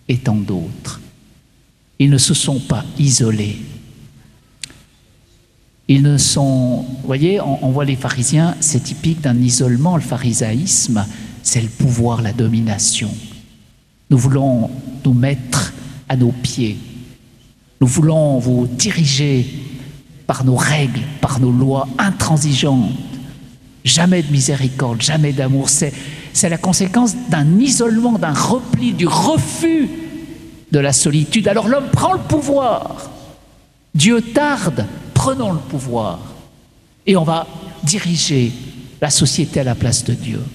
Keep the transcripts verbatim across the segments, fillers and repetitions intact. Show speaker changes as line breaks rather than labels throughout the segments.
et tant d'autres. Ils ne se sont pas isolés. Ils ne sont... Vous voyez, on, on voit les pharisiens, c'est typique d'un isolement. Le pharisaïsme, c'est le pouvoir, la domination. Nous voulons nous mettre à nos pieds. Nous voulons vous diriger par nos règles, par nos lois intransigeantes. Jamais de miséricorde, jamais d'amour. C'est, c'est la conséquence d'un isolement, d'un repli, du refus de la solitude. Alors l'homme prend le pouvoir. Dieu tarde, prenons le pouvoir. Et on va diriger la société à la place de Dieu.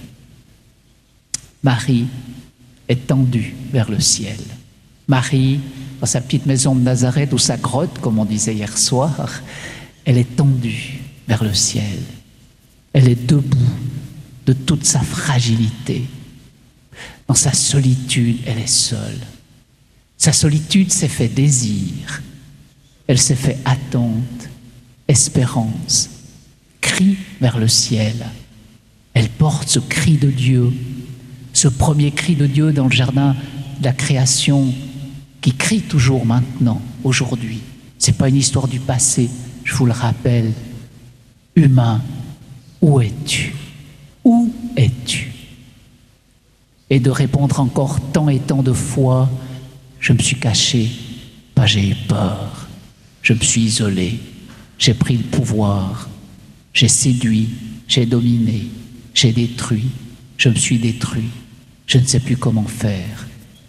Marie est tendue vers le ciel. Marie, dans sa petite maison de Nazareth ou sa grotte, comme on disait hier soir, elle est tendue vers le ciel. Elle est debout de toute sa fragilité. Dans sa solitude, elle est seule. Sa solitude s'est fait désir. Elle s'est fait attente, espérance, cri vers le ciel. Elle porte ce cri de Dieu, ce premier cri de Dieu dans le jardin de la création, qui crie toujours maintenant, aujourd'hui. Ce n'est pas une histoire du passé, je vous le rappelle. Humain, où es-tu? Où es-tu? Et de répondre encore tant et tant de fois, je me suis caché, pas j'ai eu peur, je me suis isolé, j'ai pris le pouvoir, j'ai séduit, j'ai dominé, j'ai détruit, je me suis détruit, je ne sais plus comment faire.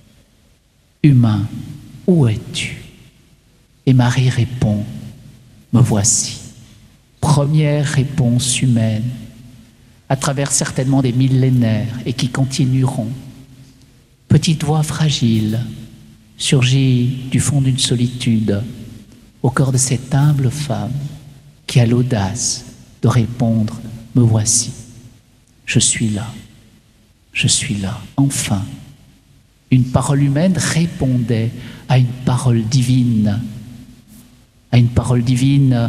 Humain, où es-tu? Et Marie répond, me voici. Première réponse humaine, à travers certainement des millénaires et qui continueront. Petite voix fragile surgit du fond d'une solitude au cœur de cette humble femme qui a l'audace de répondre, me voici. Je suis là, je suis là, enfin. Une parole humaine répondait à une parole divine, à une parole divine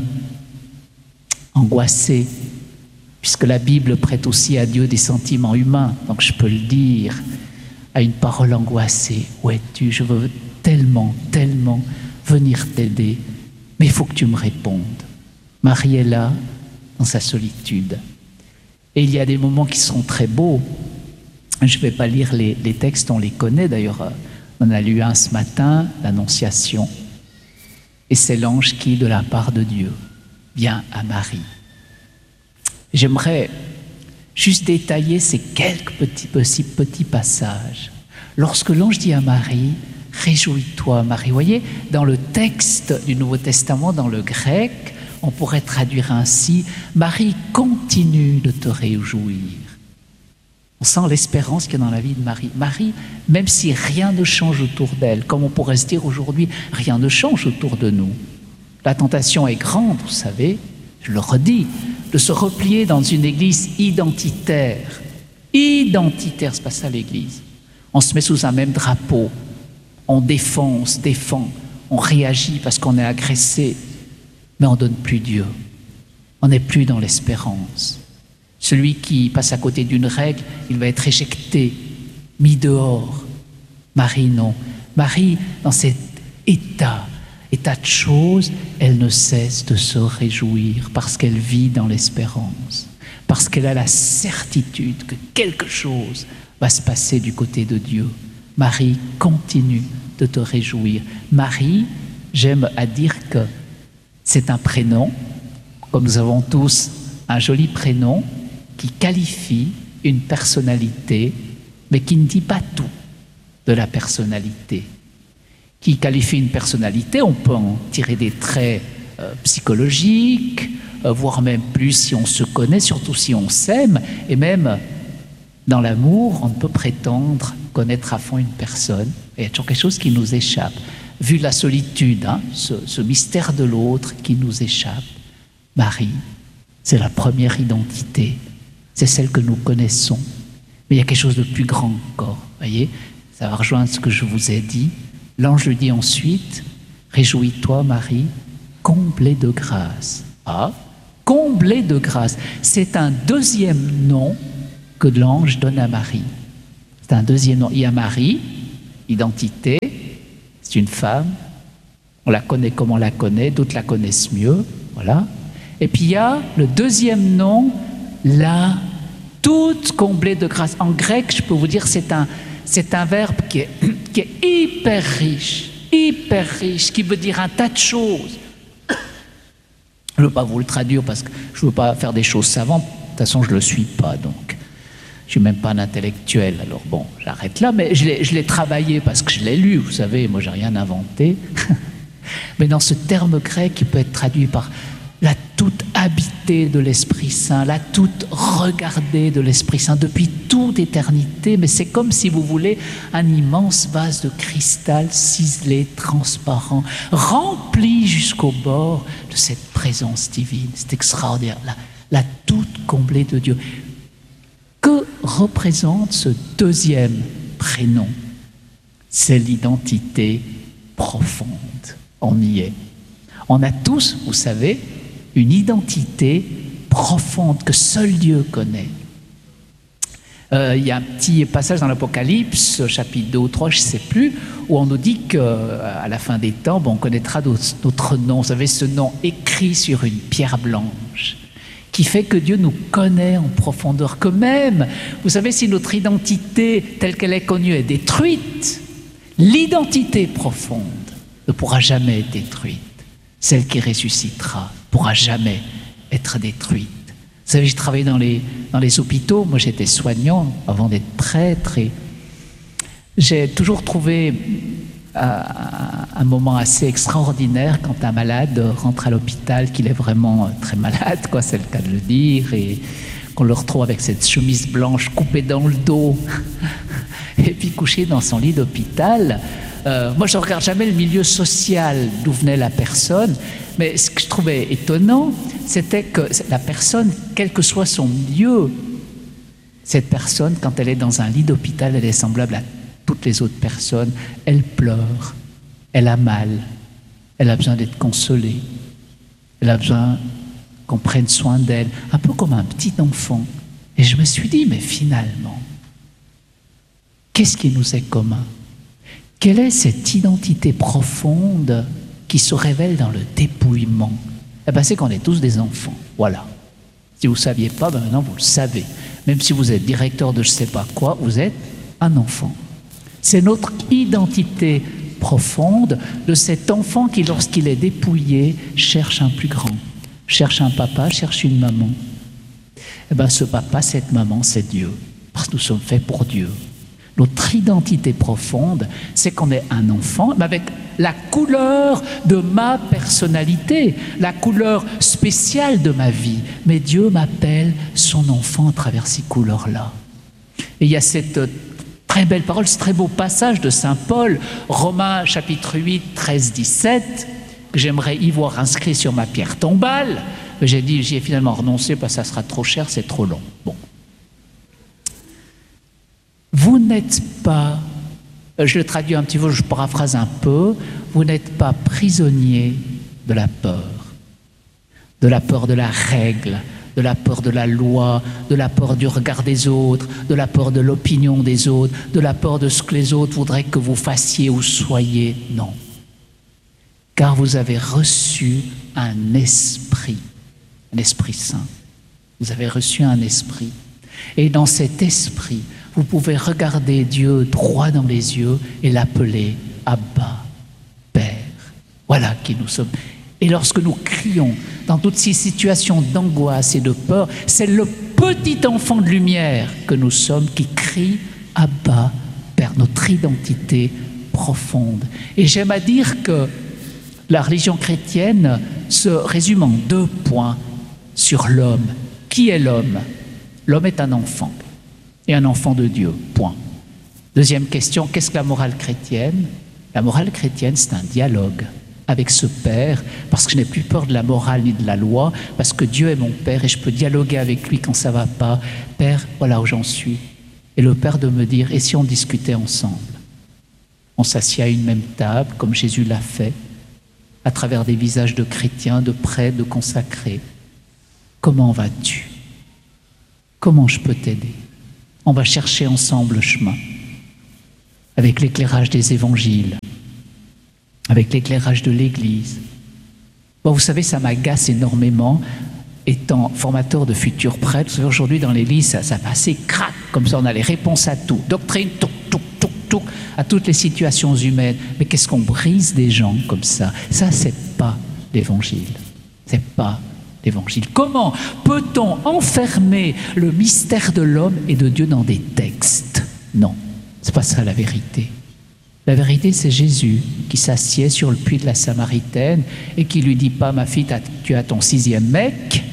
angoissée, puisque la Bible prête aussi à Dieu des sentiments humains, donc je peux le dire, à une parole angoissée. Où es-tu? Je veux tellement, tellement venir t'aider, mais il faut que tu me répondes. Marie est là, dans sa solitude. Et il y a des moments qui sont très beaux. Je ne vais pas lire les, les textes, on les connaît. D'ailleurs, on en a lu un ce matin, l'Annonciation. Et c'est l'ange qui, de la part de Dieu, vient à Marie. J'aimerais juste détailler ces quelques petits, petits, petits passages. Lorsque l'ange dit à Marie, « Réjouis-toi, Marie ». Vous voyez, dans le texte du Nouveau Testament, dans le grec, on pourrait traduire ainsi, « Marie, continue de te réjouir ». On sent l'espérance qu'il y a dans la vie de Marie. Marie, même si rien ne change autour d'elle, comme on pourrait se dire aujourd'hui, rien ne change autour de nous. La tentation est grande, vous savez, je le redis, de se replier dans une église identitaire. Identitaire, c'est pas ça l'église. On se met sous un même drapeau, on défend, on se défend, on réagit parce qu'on est agressé, mais on ne donne plus Dieu. On n'est plus dans l'espérance. Celui qui passe à côté d'une règle, il va être éjecté, mis dehors. Marie, non. Marie, dans cet état, état de choses, elle ne cesse de se réjouir parce qu'elle vit dans l'espérance, parce qu'elle a la certitude que quelque chose va se passer du côté de Dieu. Marie, continue de te réjouir. Marie, j'aime à dire que c'est un prénom, comme nous avons tous un joli prénom, qui qualifie une personnalité, mais qui ne dit pas tout de la personnalité. Qui qualifie une personnalité, on peut en tirer des traits euh, psychologiques, euh, voire même plus si on se connaît, surtout si on s'aime, et même dans l'amour, on ne peut prétendre connaître à fond une personne. Il y a toujours quelque chose qui nous échappe. Vu la solitude, hein, ce, ce mystère de l'autre qui nous échappe, Marie, c'est la première identité. C'est celle que nous connaissons. Mais il y a quelque chose de plus grand encore. Voyez, ça va rejoindre ce que je vous ai dit. L'ange lui dit ensuite, « Réjouis-toi, Marie, comblée de grâce. » Ah, comblée de grâce. C'est un deuxième nom que l'ange donne à Marie. C'est un deuxième nom. Il y a Marie, il Identité, c'est une femme, on la connaît comme on la connaît, d'autres la connaissent mieux, voilà. Et puis il y a le deuxième nom, la toute comblée de grâce. En grec, je peux vous dire, c'est un, c'est un verbe qui est, qui est hyper riche, hyper riche, qui veut dire un tas de choses. Je ne veux pas vous le traduire parce que je ne veux pas faire des choses savantes. De toute façon, je ne le suis pas, donc je ne suis même pas un intellectuel. Alors bon, j'arrête là, mais je l'ai, je l'ai travaillé parce que je l'ai lu, vous savez, moi, je n'ai rien inventé. Mais dans ce terme grec qui peut être traduit par la toute habitée de l'Esprit Saint, la toute regardée de l'Esprit Saint depuis toute éternité, mais c'est comme si vous voulez un immense vase de cristal ciselé, transparent, rempli jusqu'au bord de cette présence divine. C'est extraordinaire, la, la toute comblée de Dieu. Que représente ce deuxième prénom? C'est l'identité profonde. On y est. On a tous, vous savez, une identité profonde que seul Dieu connaît. Euh, il y a un petit passage dans l'Apocalypse, chapitre deux ou trois, je ne sais plus, où on nous dit qu'à la fin des temps, bon, on connaîtra notre, notre nom. Vous savez, ce nom écrit sur une pierre blanche, qui fait que Dieu nous connaît en profondeur. Que même, vous savez, si notre identité telle qu'elle est connue est détruite, l'identité profonde ne pourra jamais être détruite. Celle qui ressuscitera ne pourra jamais être détruite. Vous savez, j'ai travaillé dans les, dans les hôpitaux. Moi, j'étais soignant avant d'être prêtre. Et j'ai toujours trouvé euh, un moment assez extraordinaire quand un malade rentre à l'hôpital, qu'il est vraiment très malade, quoi, c'est le cas de le dire, et qu'on le retrouve avec cette chemise blanche coupée dans le dos et puis couché dans son lit d'hôpital. Euh, moi, je ne regarde jamais le milieu social d'où venait la personne, mais ce que je trouvais étonnant, c'était que la personne, quel que soit son milieu, cette personne, quand elle est dans un lit d'hôpital, elle est semblable à toutes les autres personnes. Elle pleure, elle a mal, elle a besoin d'être consolée, elle a besoin qu'on prenne soin d'elle, un peu comme un petit enfant. Et je me suis dit, mais finalement, qu'est-ce qui nous est commun? Quelle est cette identité profonde qui se révèle dans le dépouillement? Eh bien, c'est qu'on est tous des enfants, voilà. Si vous ne saviez pas, ben maintenant vous le savez. Même si vous êtes directeur de je ne sais pas quoi, vous êtes un enfant. C'est notre identité profonde de cet enfant qui, lorsqu'il est dépouillé, cherche un plus grand, cherche un papa, cherche une maman. Eh bien, ce papa, cette maman, c'est Dieu, parce que nous sommes faits pour Dieu. Notre identité profonde, c'est qu'on est un enfant, mais avec la couleur de ma personnalité, la couleur spéciale de ma vie. Mais Dieu m'appelle son enfant à travers ces couleurs-là. Et il y a cette très belle parole, ce très beau passage de saint Paul, Romains chapitre huit, treize, dix-sept, que j'aimerais y voir inscrit sur ma pierre tombale. Mais j'ai dit, j'y ai finalement renoncé parce que ça sera trop cher, c'est trop long. Bon. Vous n'êtes pas, je le traduis un petit peu, je paraphrase un peu, vous n'êtes pas prisonnier de la peur, de la peur de la règle, de la peur de la loi, de la peur du regard des autres, de la peur de l'opinion des autres, de la peur de ce que les autres voudraient que vous fassiez ou soyez. Non. Car vous avez reçu un esprit, un esprit saint. Vous avez reçu un esprit. Et dans cet esprit, vous pouvez regarder Dieu droit dans les yeux et l'appeler Abba, Père. Voilà qui nous sommes. Et lorsque nous crions dans toutes ces situations d'angoisse et de peur, c'est le petit enfant de lumière que nous sommes qui crie Abba, Père, notre identité profonde. Et j'aime à dire que la religion chrétienne se résume en deux points sur l'homme. Qui est l'homme? L'homme est un enfant. Et un enfant de Dieu, point. Deuxième question, qu'est-ce que la morale chrétienne? La morale chrétienne, c'est un dialogue avec ce Père, parce que je n'ai plus peur de la morale ni de la loi, parce que Dieu est mon Père et je peux dialoguer avec lui quand ça ne va pas. Père, voilà où j'en suis. Et le Père de me dire, et si on discutait ensemble? On s'assied à une même table, comme Jésus l'a fait, à travers des visages de chrétiens, de prêtres, de consacrés. Comment vas-tu? Comment je peux t'aider? On va chercher ensemble le chemin. avec l'éclairage des évangiles, avec l'éclairage de l'Église. Bon, vous savez, ça m'agace énormément, étant formateur de futurs prêtres. Vous savez, aujourd'hui, dans l'Église, ça, ça passait crac, comme ça, on a les réponses à tout. Doctrine, tout, tout, tout, tout, à toutes les situations humaines. Mais qu'est-ce qu'on brise des gens comme ça? Ça, c'est pas l'Évangile. C'est pas l'Évangile. Comment peut-on enfermer le mystère de l'homme et de Dieu dans des textes? Non, c'est pas ça la vérité. La vérité, c'est Jésus qui s'assied sur le puits de la Samaritaine et qui lui dit pas, ma fille, tu as ton sixième mec.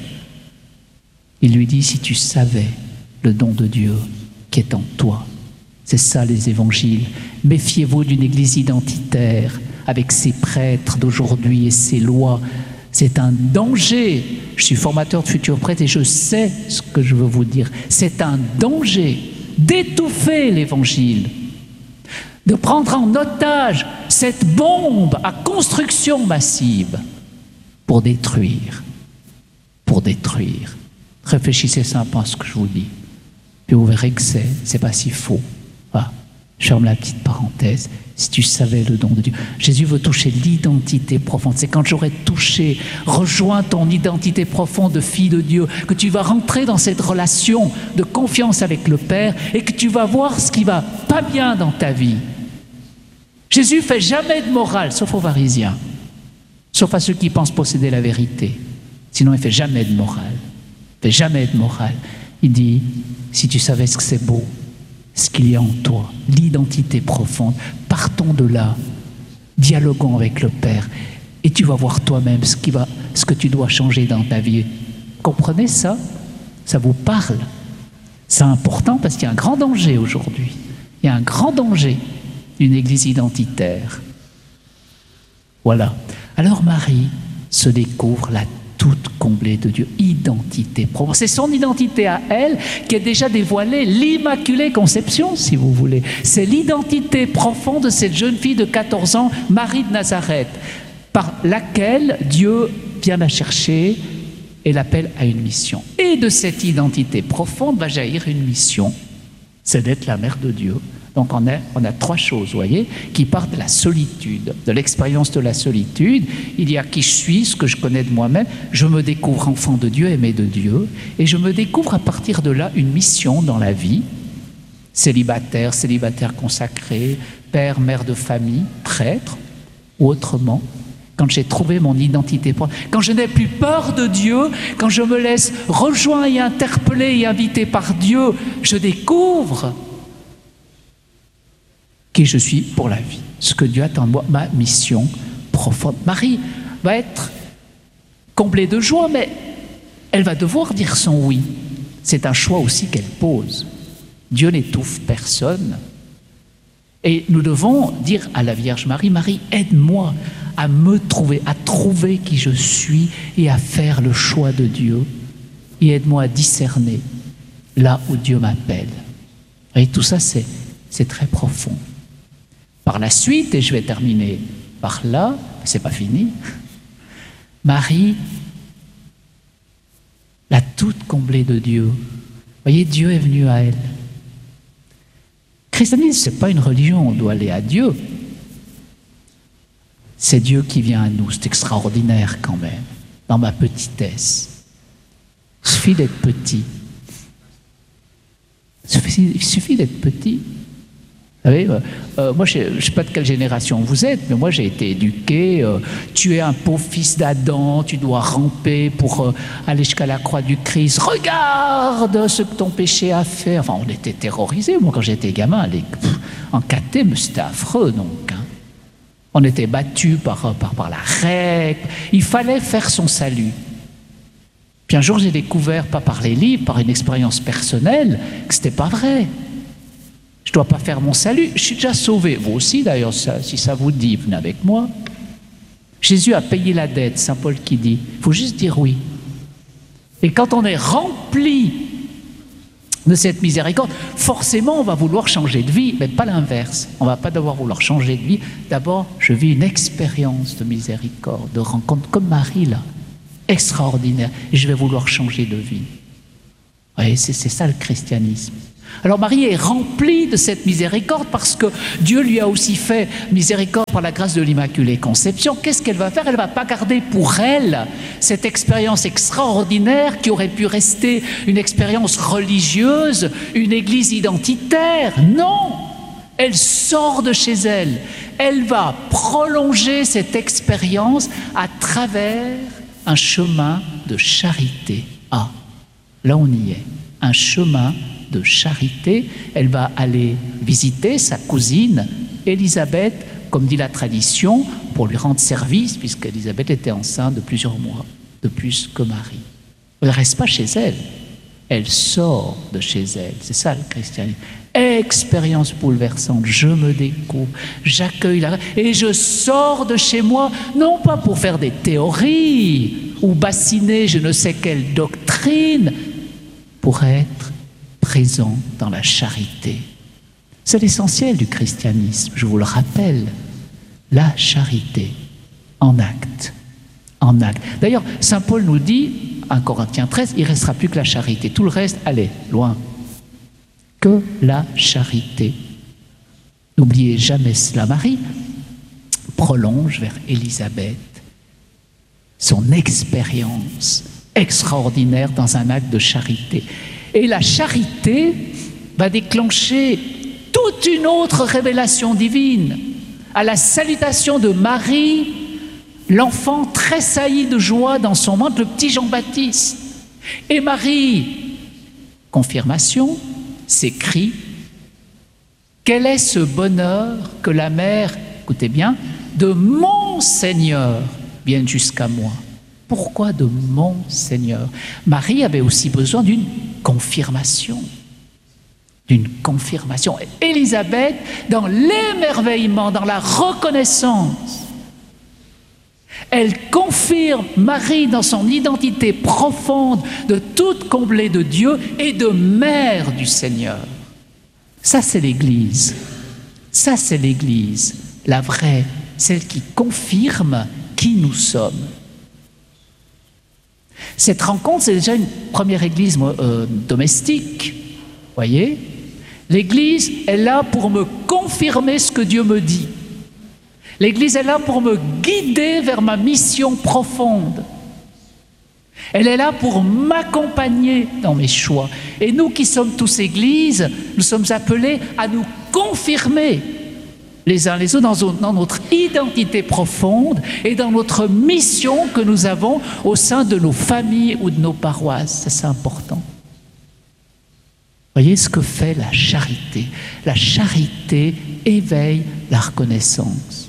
Il lui dit, si tu savais le don de Dieu qui est en toi. C'est ça les évangiles. Méfiez-vous d'une église identitaire avec ses prêtres d'aujourd'hui et ses lois. C'est un danger. Je suis formateur de futurs prêtres et je sais ce que je veux vous dire. C'est un danger d'étouffer l'évangile, de prendre en otage cette bombe à construction massive pour détruire, pour détruire. Réfléchissez simplement à ce que je vous dis, puis vous verrez que c'est, c'est pas si faux. Ah, je ferme la petite parenthèse. Si tu savais le don de Dieu. Jésus veut toucher l'identité profonde. C'est quand j'aurai touché, rejoint ton identité profonde de fille de Dieu, que tu vas rentrer dans cette relation de confiance avec le Père et que tu vas voir ce qui va pas bien dans ta vie. Jésus ne fait jamais de morale, sauf aux pharisiens, sauf à ceux qui pensent posséder la vérité. Sinon, il ne fait jamais de morale. Il ne fait jamais de morale. Il dit, si tu savais ce que c'est beau, ce qu'il y a en toi, l'identité profonde, partons de là, dialoguons avec le Père, et tu vas voir toi-même ce, qui va, ce que tu dois changer dans ta vie. Comprenez ça? Ça vous parle? C'est important parce qu'il y a un grand danger aujourd'hui. Il y a un grand danger d'une église identitaire. Voilà. Alors Marie se découvre la toute comblée de Dieu, identité profonde. C'est son identité à elle qui est déjà dévoilée, l'Immaculée Conception, si vous voulez. C'est l'identité profonde de cette jeune fille de quatorze ans, Marie de Nazareth, par laquelle Dieu vient la chercher et l'appelle à une mission. Et de cette identité profonde va jaillir une mission, c'est d'être la mère de Dieu. Donc on a, on a trois choses, vous voyez, qui partent de la solitude, de l'expérience de la solitude. Il y a qui je suis, ce que je connais de moi-même. Je me découvre enfant de Dieu, aimé de Dieu. Et je me découvre à partir de là une mission dans la vie. Célibataire, célibataire consacré, père, mère de famille, prêtre, ou autrement. Quand j'ai trouvé mon identité, quand je n'ai plus peur de Dieu, quand je me laisse rejoindre et interpeller et inviter par Dieu, je découvre qui je suis pour la vie, ce que Dieu attend de moi, ma mission profonde. Marie va être comblée de joie, mais elle va devoir dire son oui. C'est un choix aussi qu'elle pose. Dieu n'étouffe personne. Et nous devons dire à la Vierge Marie, Marie, aide-moi à me trouver, à trouver qui je suis et à faire le choix de Dieu. Et aide-moi à discerner là où Dieu m'appelle. Et tout ça, c'est, c'est très profond. Par la suite, et je vais terminer par là, c'est pas fini, Marie, la toute comblée de Dieu. Vous voyez, Dieu est venu à elle. Le christianisme, ce n'est pas une religion, on doit aller à Dieu. C'est Dieu qui vient à nous, c'est extraordinaire quand même, dans ma petitesse. Il suffit d'être petit. Il suffit, il suffit d'être petit. Vous savez, euh, euh, moi, je ne sais pas de quelle génération vous êtes, mais moi, j'ai été éduqué. Euh, tu es un pauvre fils d'Adam, tu dois ramper pour euh, aller jusqu'à la croix du Christ. Regarde ce que ton péché a fait. Enfin, on était terrorisés. Moi, quand j'étais gamin, les, pff, en caté, mais c'était affreux, donc. Hein. On était battus par, par, par la règle. Il fallait faire son salut. Puis un jour, j'ai découvert, pas par les livres, par une expérience personnelle, que ce n'était pas vrai. Je ne dois pas faire mon salut, je suis déjà sauvé. Vous aussi d'ailleurs, ça, si ça vous dit, venez avec moi. Jésus a payé la dette, saint Paul qui dit. Il faut juste dire oui. Et quand on est rempli de cette miséricorde, forcément on va vouloir changer de vie, mais pas l'inverse. On ne va pas devoir vouloir changer de vie. D'abord, je vis une expérience de miséricorde, de rencontre, comme Marie là, extraordinaire. Et je vais vouloir changer de vie. Oui, c'est, c'est ça le christianisme. Alors Marie est remplie de cette miséricorde parce que Dieu lui a aussi fait miséricorde par la grâce de l'Immaculée Conception. Qu'est-ce qu'elle va faire? Elle ne va pas garder pour elle cette expérience extraordinaire qui aurait pu rester une expérience religieuse, une église identitaire. Non! Elle sort de chez elle. Elle va prolonger cette expérience à travers un chemin de charité. Ah, là on y est. Un chemin de charité. Elle va aller visiter sa cousine Élisabeth, comme dit la tradition, pour lui rendre service, puisqu'Élisabeth était enceinte de plusieurs mois, de plus que Marie. Elle ne reste pas chez elle. Elle sort de chez elle. C'est ça le christianisme. Expérience bouleversante, je me découvre, j'accueille la... Et je sors de chez moi, non pas pour faire des théories ou bassiner je ne sais quelle doctrine, pour être présent dans la charité. C'est l'essentiel du christianisme, je vous le rappelle. La charité, en acte. En acte. D'ailleurs, saint Paul nous dit, en Corinthiens treize, il ne restera plus que la charité. Tout le reste, allez, loin. Que la charité. N'oubliez jamais cela. Marie prolonge vers Élisabeth son expérience extraordinaire dans un acte de charité. Et la charité va déclencher toute une autre révélation divine. À la salutation de Marie, l'enfant tressaillit de joie dans son ventre, le petit Jean-Baptiste. Et Marie, confirmation, s'écrie: quel est ce bonheur que la mère, écoutez bien, de mon Seigneur vienne jusqu'à moi. Pourquoi de mon Seigneur? Marie avait aussi besoin d'une confirmation. D'une confirmation. Élisabeth, dans l'émerveillement, dans la reconnaissance, elle confirme Marie dans son identité profonde de toute comblée de Dieu et de mère du Seigneur. Ça, c'est l'Église. Ça, c'est l'Église, la vraie, celle qui confirme qui nous sommes. Cette rencontre, c'est déjà une première Église euh, domestique. Voyez, l'Église est là pour me confirmer ce que Dieu me dit. L'Église est là pour me guider vers ma mission profonde. Elle est là pour m'accompagner dans mes choix. Et nous qui sommes tous Églises, nous sommes appelés à nous confirmer les uns les autres dans, dans notre identité profonde et dans notre mission que nous avons au sein de nos familles ou de nos paroisses. C'est important. Voyez ce que fait la charité. La charité éveille la reconnaissance.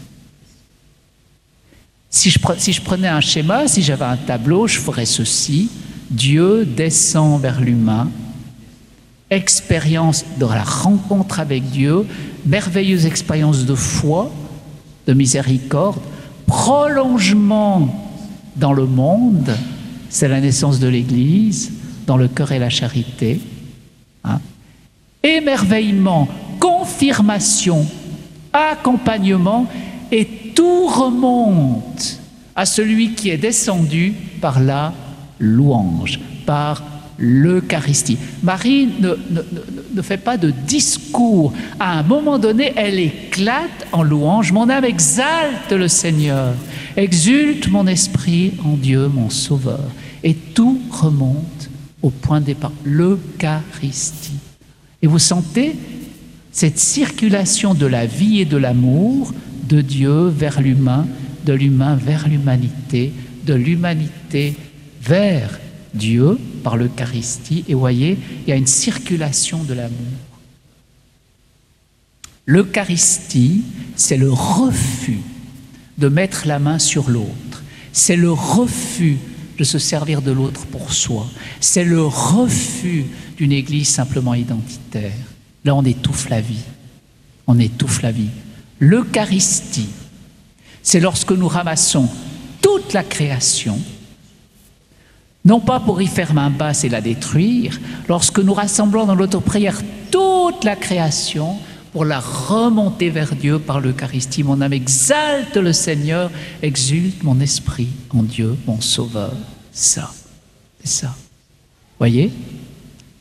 Si je, si je prenais un schéma, si j'avais un tableau, je ferais ceci. Dieu descend vers l'humain, expérience de la rencontre avec Dieu, merveilleuse expérience de foi, de miséricorde, prolongement dans le monde, c'est la naissance de l'Église, dans le cœur et la charité. Hein? Émerveillement, confirmation, accompagnement, et tout remonte à celui qui est descendu par la louange, par l'Eucharistie. Marie ne, ne, ne fait pas de discours. À un moment donné, elle éclate en louange. Mon âme exalte le Seigneur, exulte mon esprit en Dieu, mon Sauveur. Et tout remonte au point de départ, l'Eucharistie. Et vous sentez cette circulation de la vie et de l'amour de Dieu vers l'humain, de l'humain vers l'humanité, de l'humanité vers Dieu par l'Eucharistie. Et voyez, il y a une circulation de l'amour. L'Eucharistie, c'est le refus de mettre la main sur l'autre. C'est le refus de se servir de l'autre pour soi. C'est le refus d'une Église simplement identitaire. Là, on étouffe la vie. On étouffe la vie. L'Eucharistie, c'est lorsque nous ramassons toute la création, non pas pour y faire main basse et la détruire, lorsque nous rassemblons dans notre prière toute la création pour la remonter vers Dieu par l'Eucharistie. Mon âme exalte le Seigneur, exulte mon esprit en Dieu, mon Sauveur. Ça, c'est ça. Voyez ?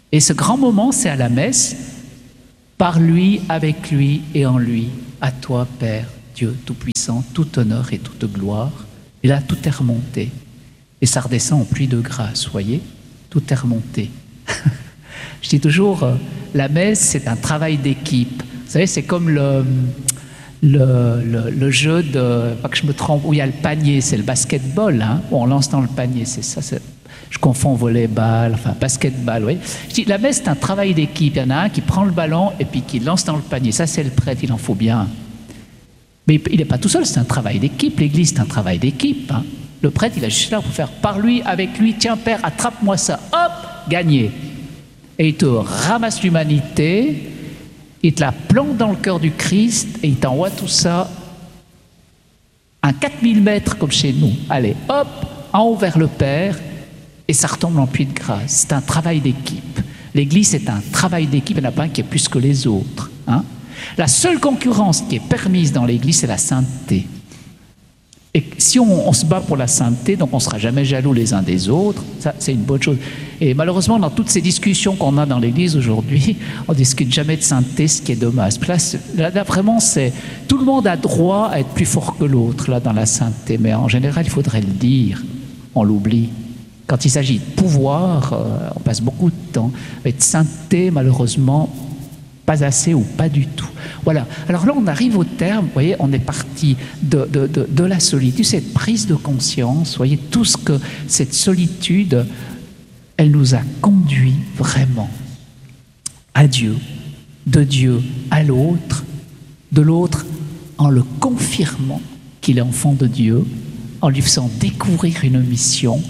Et ce grand moment, c'est à la messe, par lui, avec lui et en lui, à toi, Père, Dieu Tout-Puissant, tout honneur et toute gloire. Et là, tout est remonté. Et ça redescend en pluie de grâce, vous voyez? Tout est remonté. Je dis toujours, euh, la messe, c'est un travail d'équipe. Vous savez, c'est comme le, le, le, le jeu de, pas que je me trompe, où il y a le panier, c'est le basketball, hein, où on lance dans le panier, c'est ça, c'est, je confonds volleyball, enfin basketball, oui. Je dis, la messe, c'est un travail d'équipe. Il y en a un qui prend le ballon et puis qui lance dans le panier. Ça, c'est le prêtre, il en faut bien. Mais il n'est pas tout seul, c'est un travail d'équipe. L'Église, c'est un travail d'équipe. Hein. Le prêtre, il est juste là pour faire par lui, avec lui, tiens, Père, attrape-moi ça, hop, gagné. Et il te ramasse l'humanité, il te la plante dans le cœur du Christ et il t'envoie tout ça à quatre mille mètres comme chez nous. Allez, hop, en haut vers le Père, et ça retombe en pluie de grâce. C'est un travail d'équipe. L'Église, c'est un travail d'équipe, il n'y en a pas un qui est plus que les autres. Hein. La seule concurrence qui est permise dans l'Église, c'est la sainteté. Et si on, on se bat pour la sainteté, donc on ne sera jamais jaloux les uns des autres, ça c'est une bonne chose. Et malheureusement, dans toutes ces discussions qu'on a dans l'Église aujourd'hui, on ne discute jamais de sainteté, ce qui est dommage. Là, là, là, vraiment, c'est tout le monde a droit à être plus fort que l'autre là dans la sainteté, mais en général, il faudrait le dire, on l'oublie. Quand il s'agit de pouvoir, euh, on passe beaucoup de temps. Mais de sainteté, malheureusement, pas assez ou pas du tout. Voilà. Alors là, on arrive au terme, vous voyez, on est parti de, de, de, de la solitude, cette prise de conscience, vous voyez, tout ce que cette solitude, elle nous a conduit vraiment à Dieu, de Dieu à l'autre, de l'autre en le confirmant qu'il est enfant de Dieu, en lui faisant découvrir une mission,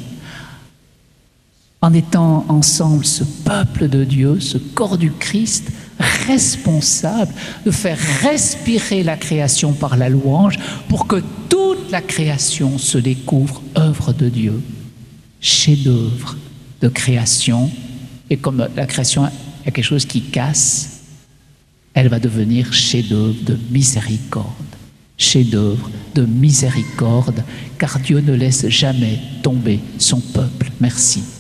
en étant ensemble ce peuple de Dieu, ce corps du Christ, responsable de faire respirer la création par la louange pour que toute la création se découvre œuvre de Dieu, chef-d'œuvre de création. Et comme la création est quelque chose qui casse, elle va devenir chef-d'œuvre de miséricorde, chef-d'œuvre de miséricorde, car Dieu ne laisse jamais tomber son peuple. Merci.